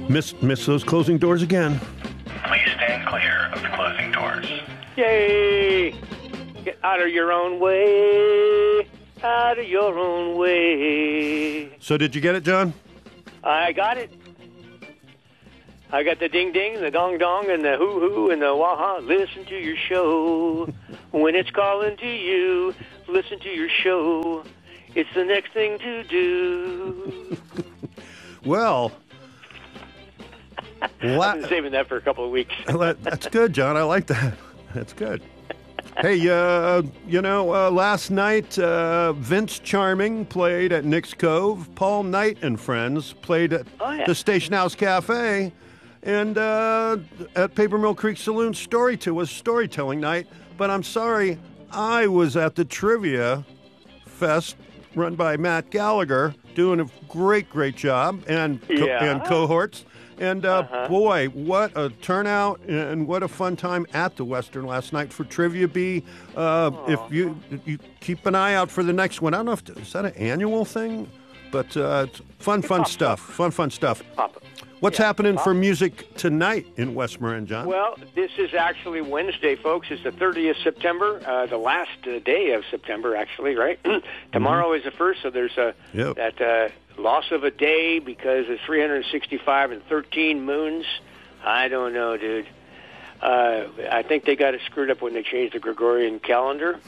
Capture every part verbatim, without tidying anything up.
Miss, miss those closing doors again. Please stand clear of the closing doors. Yay! Get out of your own way. Out of your own way. So did you get it, John? I got it. I got the ding ding, the dong dong, and the hoo hoo, and the wah ha. Listen to your show. When it's calling to you, listen to your show. It's the next thing to do. Well, la- I've been saving that for a couple of weeks. That's good, John. I like that. That's good. Hey, uh, you know, uh, last night, uh, Vince Charming played at Nick's Cove. Paul Knight and friends played at Oh, yeah. the Station House Cafe. And uh, at Paper Mill Creek Saloon, Story to was storytelling night. But I'm sorry, I was at the Trivia Fest run by Matt Gallagher, doing a great, great job, and co- Yeah. and cohorts. And uh, Uh-huh. boy, what a turnout and what a fun time at the Western last night for Trivia Bee. Uh, if you you keep an eye out for the next one, I don't know if is that an annual thing, but uh, it's fun, fun pops stuff. Fun, fun stuff. Pop it. What's Yeah, happening pop. for music tonight in West Marin, John? Well, this is actually Wednesday, folks. It's the thirtieth of September, uh, the last uh, day of September, actually, right? Tomorrow is the first, so there's a Yep. that uh, loss of a day because of three hundred sixty-five and thirteen moons. I don't know, dude. Uh, I think they got it screwed up when they changed the Gregorian calendar.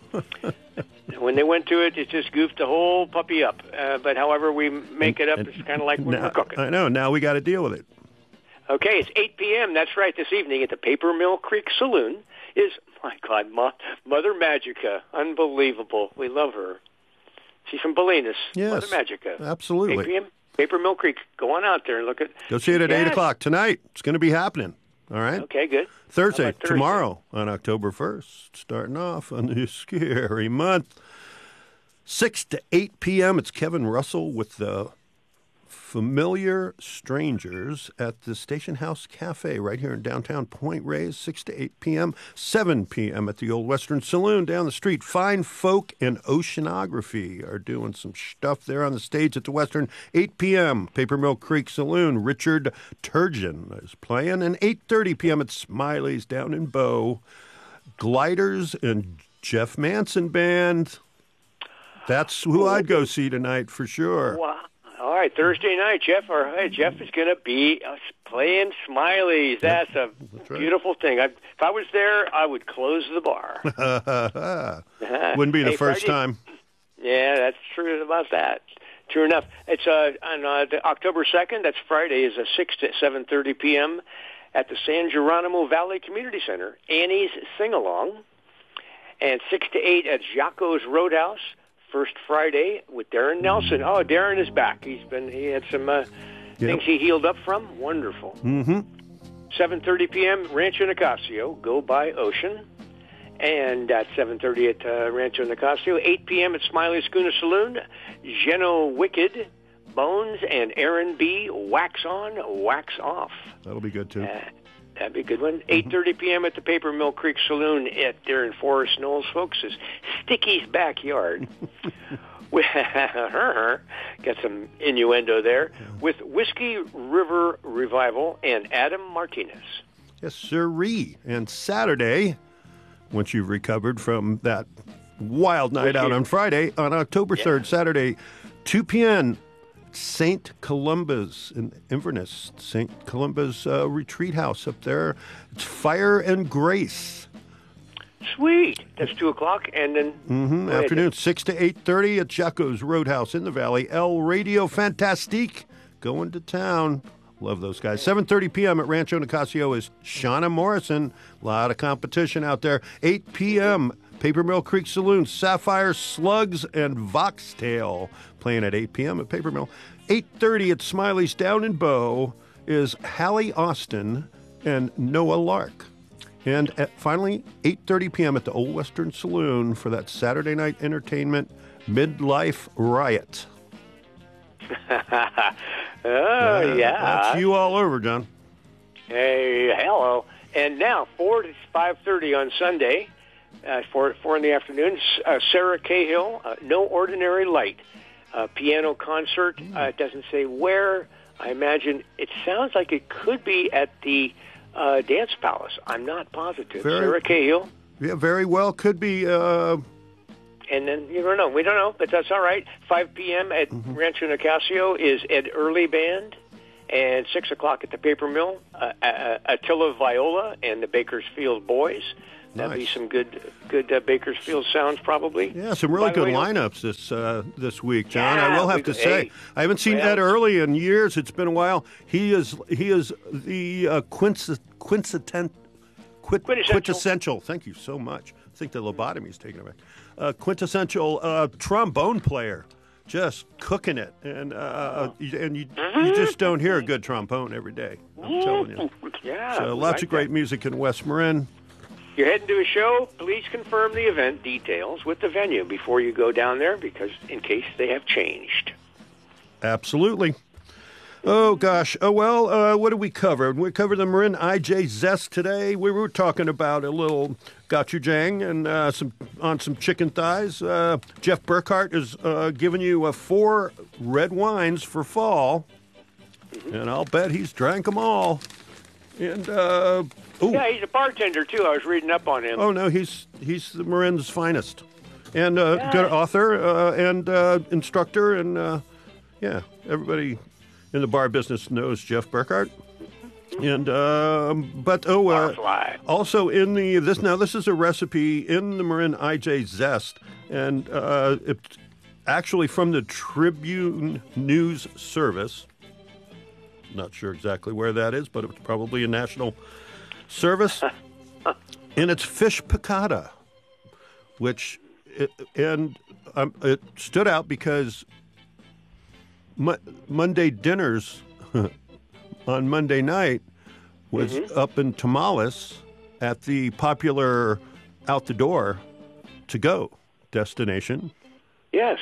When they went to it, it just goofed the whole puppy up. Uh, but however we make it up, it's kind of like when Now- we're cooking. I know. Now we got to deal with it. Okay, it's eight p.m. That's right, this evening at the Paper Mill Creek Saloon is, my God, Mo- Mother Magica. Unbelievable. We love her. She's from Bolinas. Yes, Mother Magica. absolutely. eight p.m. Paper Mill Creek. Go on out there and look at. Go see it at Yes. eight o'clock tonight. It's going to be happening. All right. Okay, good. Thursday, How about Thursday? tomorrow on October first, starting off on this scary month. six to eight p.m. It's Kevin Russell with the Familiar Strangers at the Station House Cafe right here in downtown Point Reyes, six to eight p.m. seven p.m. at the Old Western Saloon down the street. Fine Folk and Oceanography are doing some stuff there on the stage at the Western. eight p.m. Paper Mill Creek Saloon. Richard Turgeon is playing. And eight thirty p.m. at Smiley's down in Bow. Gliders and Jeff Manson Band. That's who I'd go see tonight for sure. Wow. All right, Thursday night, Jeff. All right, Jeff is going to be uh, playing Smileys. That's a That's right. beautiful thing. I, if I was there, I would close the bar. Wouldn't be the Hey, first Friday- time. Yeah, that's true about that. True enough. It's uh, on uh, the October second. That's Friday. Is a six to seven thirty p.m. at the San Geronimo Valley Community Center. Annie's Sing Along, and six to eight at Jaco's Roadhouse. First Friday with Darren Nelson. Oh, Darren is back. He's been he had some uh, things he healed up from. Wonderful. Mm-hmm. seven thirty p.m. Rancho Nicasio. Go by Ocean. And at seven thirty at uh, Rancho Nicasio. eight p.m. at Smiley Schooner Saloon. Geno Wicked, Bones, and Aaron B. Wax On, Wax Off. That'll be good too. Uh, that'd be a good one. eight thirty p.m. at the Paper Mill Creek Saloon at there in Forest Knolls, folks, is Sticky's Backyard. Got some innuendo there. With Whiskey River Revival and Adam Martinez. Yes, sirree. And Saturday, once you've recovered from that wild night out on Friday, on October third, Saturday, two p.m., Saint Columba's in Inverness, Saint Columba's uh, retreat house up there. It's Fire and Grace. Sweet. That's two o'clock, and then Mm-hmm. go ahead. Afternoon, six to eight thirty at Jaco's Roadhouse in the Valley. El Radio Fantastique going to town. Love those guys. seven thirty p.m. at Rancho Nicasio is Shauna Morrison. A lot of competition out there. eight p.m. Paper Mill Creek Saloon, Sapphire Slugs and Voxtail playing at eight p.m. at Paper Mill. eight thirty at Smiley's down in Bow is Hallie Austin and Noah Lark. And at finally, eight thirty p.m. at the Old Western Saloon for that Saturday night entertainment, Midlife Riot. Oh, yeah. That's you all over, John. Hey, hello. And now, four to five thirty on Sunday, uh, four, four in the afternoon, uh, Sarah Cahill, uh, No Ordinary Light, uh, piano concert. Uh, it doesn't say where, I imagine it sounds like it could be at the uh, Dance Palace. I'm not positive. Very, Sarah Cahill. Yeah, very well. Could be. Uh... And then, you don't know. We don't know, but that's all right. five p.m. at mm-hmm. Rancho Nicasio is Ed Early Band. And six o'clock at the Paper Mill, uh, uh, Attila Viola and the Bakersfield Boys. That'd nice. be some good good uh, Bakersfield sounds, probably. Yeah, some really good way, lineups this uh, this week, John. Yeah, I will have we, to hey, say, I haven't seen well, Ed Early in years. It's been a while. He is he is the uh, quince, quincetent, quit, quintessential. quintessential. Thank you so much. I think the lobotomy's taken it back. Uh, quintessential uh, trombone player. Just cooking it, and uh, and you you just don't hear a good trombone every day. I'm telling you. Yeah. So lots like of great that. music in West Marin. You're heading to a show. Please confirm the event details with the venue before you go down there, because in case they have changed. Absolutely. Oh, gosh. Oh, well, uh, what did we cover? We covered the Marin I J Zest today. We were talking about a little gochujang and uh, some on some chicken thighs. Uh, Jeff Burkhart is uh, giving you uh, four red wines for fall, mm-hmm. and I'll bet he's drank them all. And uh, ooh. Yeah, he's a bartender, too. I was reading up on him. Oh, no, he's he's the Marin's finest. And uh, yeah. good author uh, and uh, instructor. And, uh, yeah, everybody in the bar business knows Jeff Burkhart. And um, but oh, uh, also in the this now this is a recipe in the Marin I J Zest, and uh, it's actually from the Tribune News Service. Not sure exactly where that is, but it's probably a national service. And it's fish piccata, which it, and um, it stood out because Mo- Monday dinners on Monday night was mm-hmm. up in Tamales at the popular Out the Door to Go destination. Yes.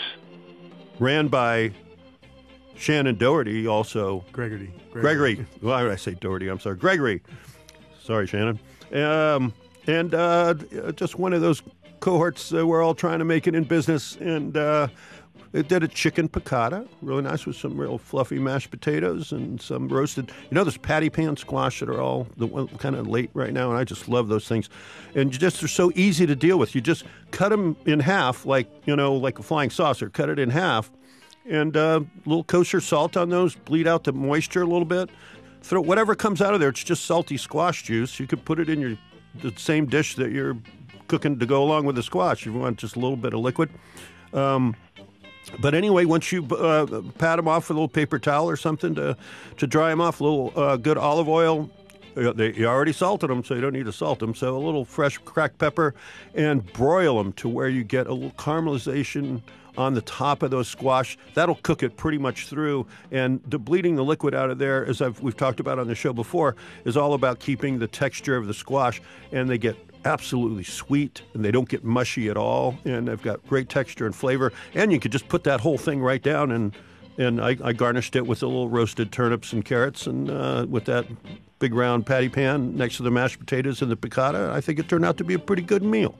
Ran by Shannon Doherty, also. Gregory. Gregory. Gregory. Why would I say Doherty? I'm sorry. Gregory. Sorry, Shannon. Um, and uh, just one of those cohorts uh, we're all trying to make it in business. And uh, it did a chicken piccata, really nice, with some real fluffy mashed potatoes and some roasted. You know, there's patty pan squash that are all the one kind of late right now, and I just love those things. And you just they're so easy to deal with. You just cut them in half, like you know, like a flying saucer. Cut it in half, and a uh, little kosher salt on those. Bleed out the moisture a little bit. Throw whatever comes out of there. It's just salty squash juice. You could put it in your the same dish that you're cooking to go along with the squash. If you want just a little bit of liquid. Um, But anyway, once you uh, pat them off with a little paper towel or something to to dry them off, a little uh, good olive oil. Uh, they, you already salted them, so you don't need to salt them. So a little fresh cracked pepper, and broil them to where you get a little caramelization on the top of those squash. That'll cook it pretty much through. And the bleeding the liquid out of there, as I've, we've talked about on the show before, is all about keeping the texture of the squash, and they get absolutely sweet, and they don't get mushy at all, and they've got great texture and flavor. And you could just put that whole thing right down, and and I, I garnished it with a little roasted turnips and carrots, and uh, with that big round patty pan next to the mashed potatoes and the piccata. I think it turned out to be a pretty good meal.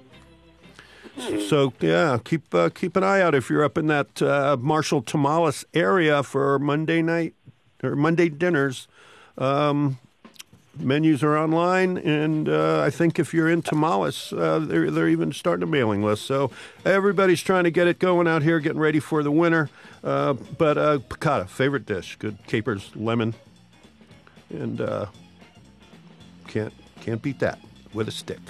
Mm. So yeah, keep uh, keep an eye out if you're up in that uh, Marshall Tamales area for Monday night or Monday dinners. Um, Menus are online, and uh, I think if you're in Tamales, uh, they're, they're even starting a mailing list. So everybody's trying to get it going out here, getting ready for the winter. Uh, but uh, piccata, favorite dish, good capers, lemon, and uh, can't can't beat that with a stick.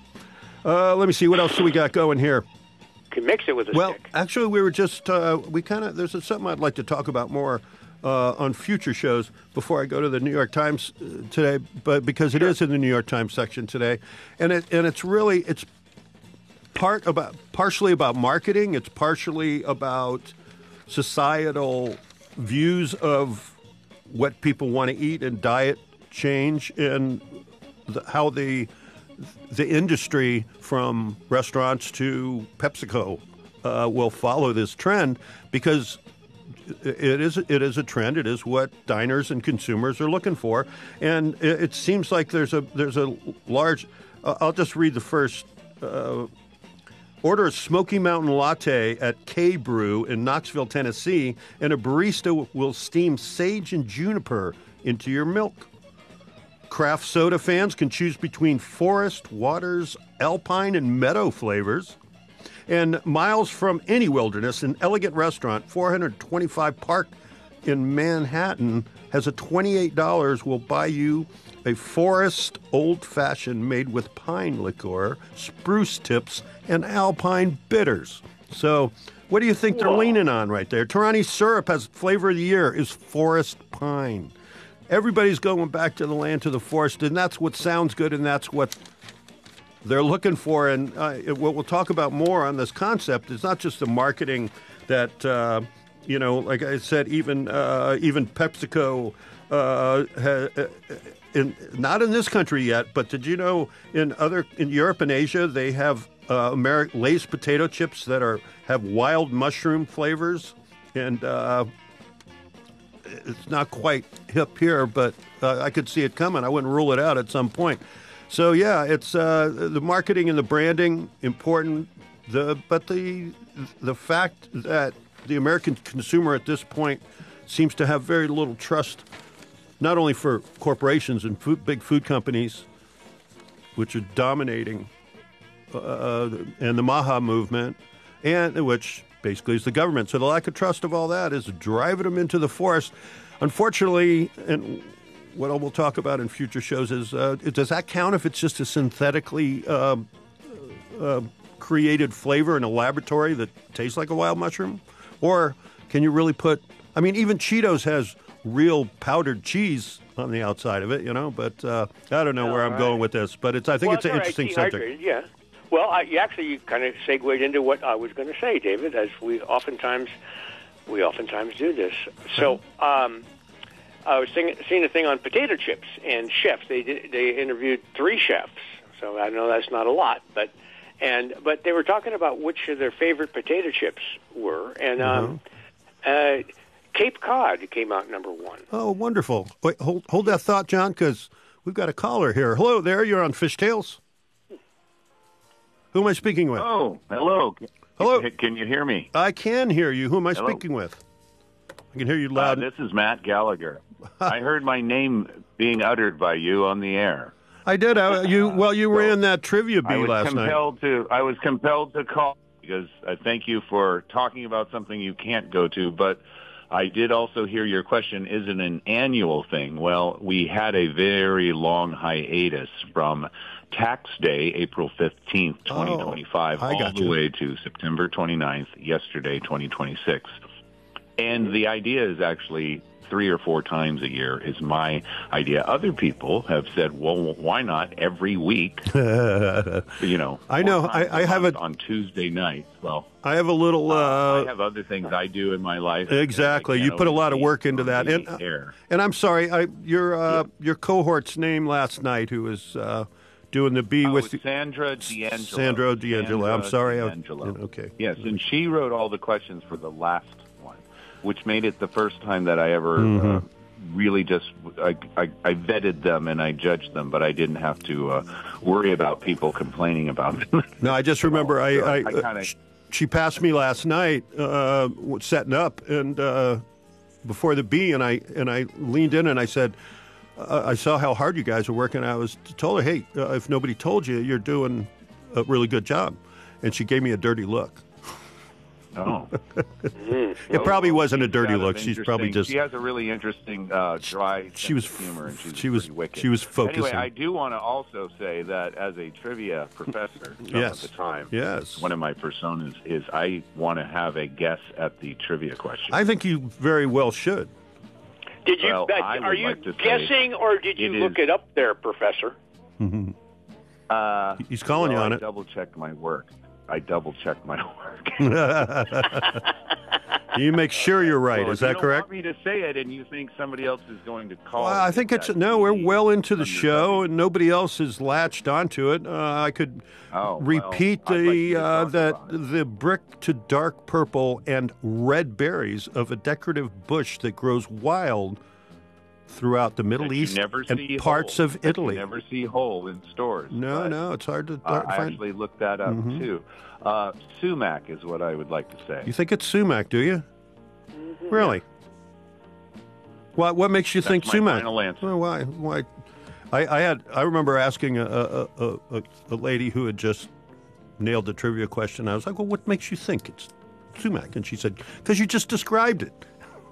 Uh, let me see, what else do we got going here? Can mix it with a well, stick. Well, actually, we were just uh, we kind of there's something I'd like to talk about more. Uh, on future shows before I go to the New York Times uh, today, but because it sure. is in the New York Times section today, and it and it's really it's part about partially about marketing, it's partially about societal views of what people want to eat and diet change, and the, how the the industry from restaurants to PepsiCo uh, will follow this trend, because It is it is a trend. It is what diners and consumers are looking for, and it, it seems like there's a there's a large. Uh, I'll just read the first uh, Order a Smoky Mountain latte at K-Brew in Knoxville, Tennessee, and a barista will steam sage and juniper into your milk. Craft soda fans can choose between Forest, Waters, Alpine, and Meadow flavors. And miles from any wilderness, an elegant restaurant, four twenty-five Park in Manhattan, has a twenty-eight dollars will buy you a Forest old-fashioned made with pine liqueur, spruce tips, and alpine bitters. So what do you think they're Whoa. leaning on right there? Torani syrup has flavor of the year is forest pine. Everybody's going back to the land, to the forest, and that's what sounds good, and that's what they're looking for. And uh, what we'll talk about more on this concept is not just the marketing that, uh, you know, like I said, even uh, even PepsiCo, uh, ha, in, not in this country yet, but did you know in other in Europe and Asia they have uh, Ameri- Lay's potato chips that are have wild mushroom flavors, and uh, it's not quite hip here, but uh, I could see it coming. I wouldn't rule it out at some point. So yeah, it's uh, the marketing and the branding important. The but the the fact that the American consumer at this point seems to have very little trust, not only for corporations and food, big food companies, which are dominating, uh, and the MAHA movement, and which basically is the government. So the lack of trust of all that is driving them into the forest. Unfortunately, and what we'll talk about in future shows is, uh, does that count if it's just a synthetically uh, uh, created flavor in a laboratory that tastes like a wild mushroom? Or can you really put, I mean, even Cheetos has real powdered cheese on the outside of it, you know, but uh, I don't know All where I'm right. going with this, but it's I think well, it's an all right, interesting subject. dehydrated, yeah. Well, I, you actually kind of segued into what I was going to say, David, as we oftentimes we oftentimes do this. So um, I was seeing, seeing a thing on potato chips and chefs. They did, they interviewed three chefs, so I know that's not a lot, but and but they were talking about which of their favorite potato chips were, and um, uh, Cape Cod came out number one. Oh, wonderful. Wait, hold, hold that thought, John, because we've got a caller here. Hello there, you're on Fish Tales. Who am I speaking with? Oh, hello. Hello. C- Can you hear me? I can hear you. Who am I Hello. speaking with? I can hear you Uh, loud. this is Matt Gallagher. I heard my name being uttered by you on the air. I did. I, you well, you were So, in that trivia I bee was last night. compelled to. I was compelled to call because I thank you for talking about something you can't go to. But I did also hear your question: is it an annual thing? Well, we had a very long hiatus from Tax Day, April fifteenth, twenty twenty-five, Oh, I all got the you. way to September twenty-ninth, yesterday, twenty twenty-six. And the idea is actually three or four times a year is my idea. Other people have said, well, why not every week? you know, I know. four I- times I a have month a- on Tuesday nights. Well, I have a little. Uh, I have other things I do in my life. exactly. I You can't put a lot of always work be into on that. the And, air. and I'm sorry, I, your uh, your cohort's name last night, who was uh, doing the bee Oh, with it's you. Sandra D'Angelo. Sandra D'Angelo. I'm Sandra sorry. I- D'Angelo. okay. Yes, and she wrote all the questions for the last one, which made it the first time that I ever Mm-hmm. uh, really just I, I, I vetted them and I judged them, but I didn't have to uh, worry about people complaining about them. No, I just remember I, So I, I uh, kinda- sh- she passed me last night uh, setting up and uh, before the bee, and I and I leaned in and I said, uh, I saw how hard you guys were working. I was told her, hey, uh, if nobody told you, you're doing a really good job, and she gave me a dirty look. Oh. It probably Oh, wasn't a she's dirty got an look. She's probably interesting- just She has a really interesting, uh, dry sense she was of humor, and she's she was pretty wicked. she was focusing. Anyway, I do want to also say that as a trivia professor, some Yes. of the time, Yes. one of my personas is I want to have a guess at the trivia question. I think you very well should. Did you? Well, uh, I are would you like to say guessing, or did you it look is- it up there, Professor? uh, He's calling well, you on I it. double checked my work. I double checked my work. You make sure you're right. Well, Is if that you correct? don't want me to say it, and you think somebody else is going to call? Well, I think it's that no. We're the well into the show, understudy. and nobody else has latched onto it. Uh, I could Oh, well, repeat I'd like the you to uh, talk that about it. the brick to dark purple and red berries of a decorative bush that grows wild throughout the Middle that you East never and see parts whole, of that Italy. You never see whole in stores. No, but, no, it's hard to uh, hard to I find. actually looked that up Mhm. too. Uh, sumac is what I would like to say. You think it's sumac, do you? Mm-hmm. Really? What what makes you That's think my sumac? final answer. Well, why? Why? I, I had I remember asking a a, a, a a lady who had just nailed the trivia question. I was like, well, what makes you think it's sumac? And she said, because you just described it.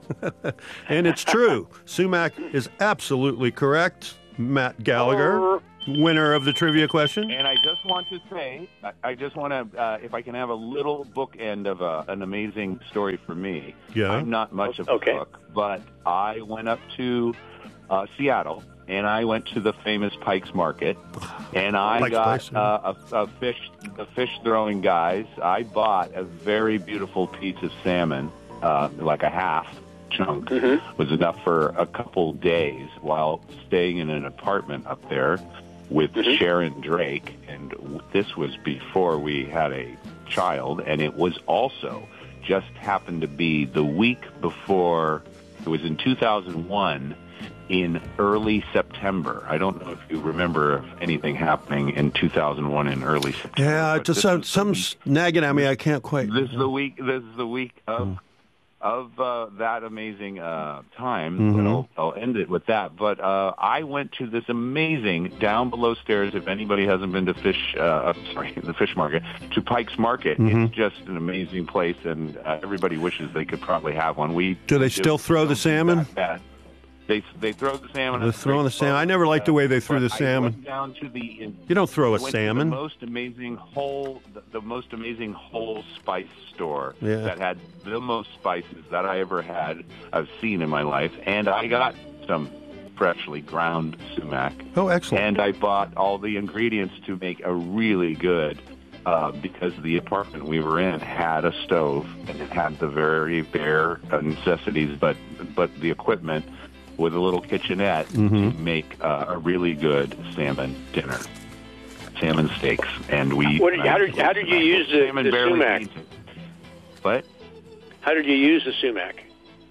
And it's true. Sumac is absolutely correct. Matt Gallagher, winner of the trivia question. And I just want to say, I, I just want to, uh, if I can have a little bookend of a, an amazing story for me. Yeah. I'm not much of Okay. a book, but I went up to uh, Seattle, and I went to the famous Pike's Market, and I Pike's got Place, yeah. uh, a, a fish, the fish throwing guys. I bought a very beautiful piece of salmon, uh, like a half chunk, Mm-hmm. was enough for a couple days while staying in an apartment up there with Mhm. Sharon Drake. And w- this was before we had a child, and it was also just happened to be the week before, it was in two thousand one, in early September. I don't know if you remember of anything happening in two thousand one in early September. Yeah, but it just this sounds was the some week- nagging at me. I can't quite. this is the week. This is the week of Mm. of uh, that amazing uh, time. Mhm. But I'll, I'll end it with that. But uh, I went to this amazing down below stairs. If anybody hasn't been to fish, uh, sorry, the fish market, to Pike's Market, Mhm. it's just an amazing place, and uh, everybody wishes they could probably have one. We Do they just still throw the don't do salmon? that bad. They they throw the salmon. They're at throwing the Great salmon. I Falls, never liked the way they threw but the I salmon. went down to the. You don't throw a I went salmon. To the most amazing whole, the, the most amazing whole spice store Yeah. that had the most spices that I ever had, I've seen in my life, and I got some freshly ground sumac, Oh, excellent. and I bought all the ingredients to make a really good. Uh, because the apartment we were in had a stove and it had the very bare uh, necessities, but but the equipment with a little kitchenette Mhm. to make uh, a really good salmon dinner, salmon steaks, and we. What did- how did- how did you use the- salmon the barely sumac? seasoned. What? How did you use the sumac?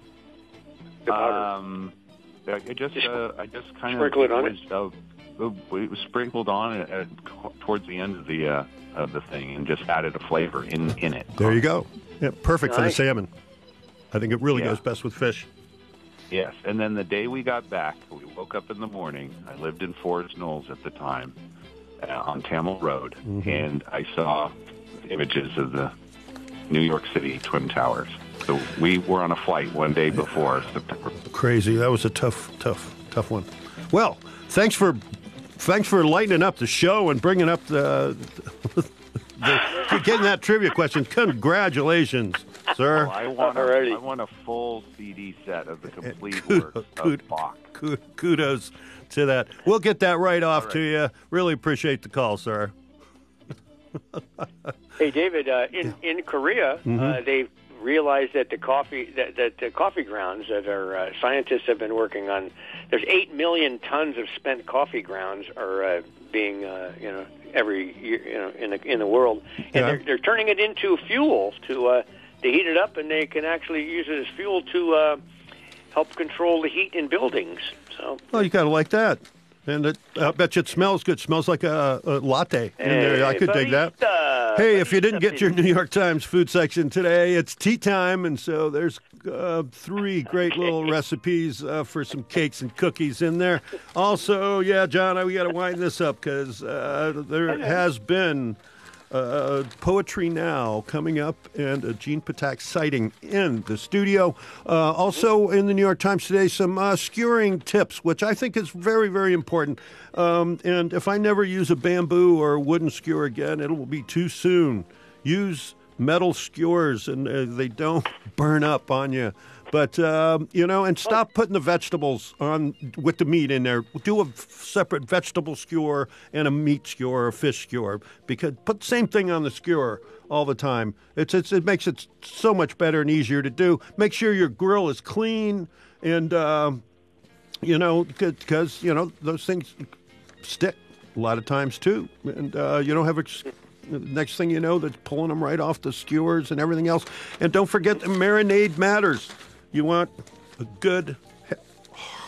The powder. Um, I just Just uh, I just kind of sprinkle it on was, uh, it was sprinkled on it at, towards the end of the uh, of the thing, and just added a flavor in in it. There you go. Yeah, perfect for the Nice. salmon. I think it really Yeah. goes best with fish. Yes, and then the day we got back, we woke up in the morning. I lived in Forest Knolls at the time, uh, on Tamil Road, Mhm. and I saw images of the New York City Twin Towers. So we were on a flight one day before September. Crazy. That was a tough, tough, tough one. Well, thanks for thanks for lightening up the show and bringing up the, the getting that trivia question. Congratulations, sir. Well, I want, a, Alrighty. I want a full C D set of the complete Kudos, works kudos, of Bach. kudos to that. We'll get that right off All right. to you. Really appreciate the call, sir. Hey, David, uh, in in Korea, Mm-hmm. uh, they realized that the coffee that, that the coffee grounds that our uh, scientists have been working on, there's eight million tons of spent coffee grounds are uh, being uh, you know every year you know in the in the world, and Yeah. they're they're turning it into fuel to uh, to heat it up, and they can actually use it as fuel to uh, help control the heat in buildings. So. Oh, you gotta like that. And it, I bet you it smells good. Smells like a, a latte in there. I could dig that. barista, Hey, if you didn't barista get your New York Times food section today, it's tea time, and so there's uh, three great little recipes uh, for some cakes and cookies in there. Also, yeah, John, we got to wind this up because uh, there has been uh, Poetry Now coming up and a Gene Patak sighting in the studio. Uh, also in the New York Times today, some uh, skewering tips, which I think is very, very important. Um, and if I never use a bamboo or a wooden skewer again, it will be too soon. Use metal skewers, and uh, they don't burn up on you. But, um, you know, and stop putting the vegetables on with the meat in there. Do a f- separate vegetable skewer and a meat skewer or a fish skewer. Because put the same thing on the skewer all the time. It's, it's It makes it so much better and easier to do. Make sure your grill is clean and, um, you know, because, you know, those things stick a lot of times too. And uh, you don't have a... Next thing you know, that's pulling them right off the skewers and everything else. And don't forget the marinade matters. You want a good,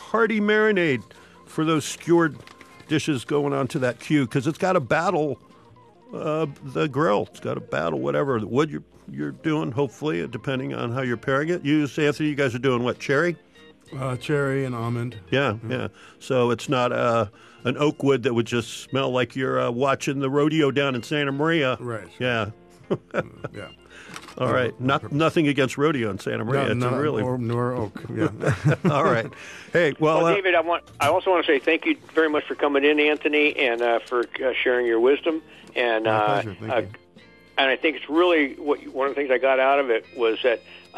hearty marinade for those skewered dishes going onto that Q, because it's got to battle uh, the grill. It's got to battle whatever wood you're, you're doing, hopefully, depending on how you're pairing it. You, Anthony, you guys are doing what, cherry? Uh, cherry and almond. Yeah, yeah, yeah. So it's not uh, an oak wood that would just smell like you're uh, watching the rodeo down in Santa Maria. Right. Yeah. Yeah. All right. Not nothing against rodeo in Santa Maria. No, it's no, a really or, nor oak. Yeah. all right. Hey, well, Well, uh, David, I want. I also want to say thank you very much for coming in, Anthony, and uh, for uh, sharing your wisdom. And My uh, pleasure. Thank uh, you. and I think it's really what one of the things I got out of it was that